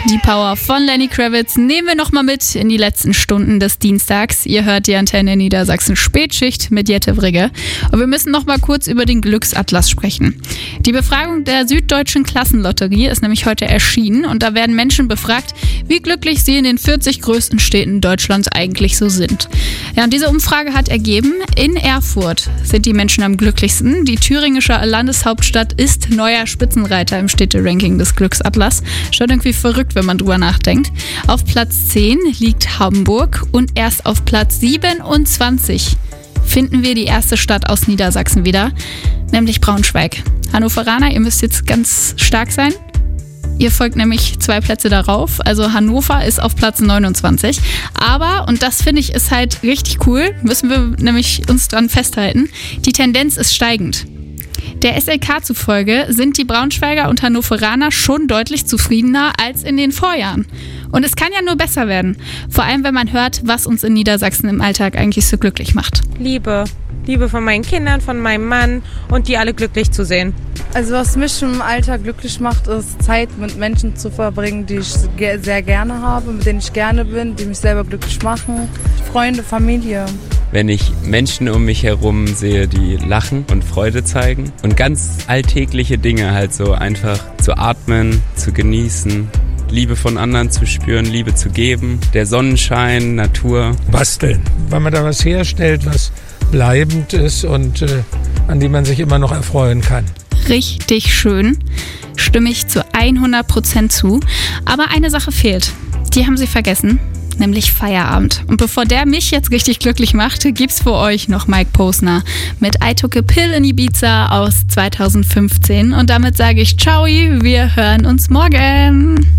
Die Power von Lenny Kravitz nehmen wir nochmal mit in die letzten Stunden des Dienstags. Ihr hört die Antenne Niedersachsen Spätschicht mit Jette Vrigge. Und wir müssen nochmal kurz über den Glücksatlas sprechen. Die Befragung der Süddeutschen Klassenlotterie ist nämlich heute erschienen und da werden Menschen befragt, wie glücklich sie in den 40 größten Städten Deutschlands eigentlich so sind. Ja, und diese Umfrage hat ergeben, in Erfurt sind die Menschen am glücklichsten. Die thüringische Landeshauptstadt ist neuer Spitzenreiter im Städteranking des Glücksatlas. Schon irgendwie verrückt, wenn man drüber nachdenkt. Auf Platz 10 liegt Hamburg und erst auf Platz 27 finden wir die erste Stadt aus Niedersachsen wieder, nämlich Braunschweig. Hannoveraner, ihr müsst jetzt ganz stark sein. Ihr folgt nämlich 2 Plätze darauf, also Hannover ist auf Platz 29. Aber, und das finde ich ist halt richtig cool, müssen wir nämlich uns dran festhalten, die Tendenz ist steigend. Der SLK zufolge sind die Braunschweiger und Hannoveraner schon deutlich zufriedener als in den Vorjahren. Und es kann ja nur besser werden, vor allem wenn man hört, was uns in Niedersachsen im Alltag eigentlich so glücklich macht. Liebe von meinen Kindern, von meinem Mann und die alle glücklich zu sehen. Also was mich im Alltag glücklich macht, ist Zeit mit Menschen zu verbringen, die ich sehr gerne habe, mit denen ich gerne bin, die mich selber glücklich machen. Freunde, Familie. Wenn ich Menschen um mich herum sehe, die lachen und Freude zeigen und ganz alltägliche Dinge halt so einfach zu atmen, zu genießen, Liebe von anderen zu spüren, Liebe zu geben, der Sonnenschein, Natur. Basteln, weil man da was herstellt, was bleibend ist und an dem man sich immer noch erfreuen kann. Richtig schön, stimme ich zu 100% zu. Aber eine Sache fehlt, die haben sie vergessen, nämlich Feierabend. Und bevor der mich jetzt richtig glücklich macht, gibt's für euch noch Mike Posner mit I Took a Pill in Ibiza aus 2015. Und damit sage ich ciao, wir hören uns morgen.